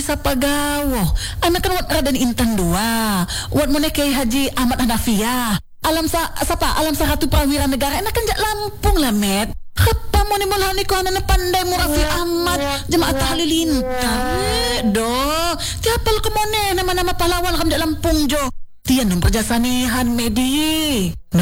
bisa pagawo. Anak kan wat Raden Intan dua. Wat mo Kiai Haji Ahmad Hanafiah. Alam sa Ratu Prawira Negara. Enak kan jak Lampung lah, Met. Kapa mo ni mulani ko na pandai mo Raffi Ahmad Jemaat Halilintar. Tiapal ko mo nama-nama pahlawan kam jak Lampung jo. Tiyan ng perjasanihan, Medi.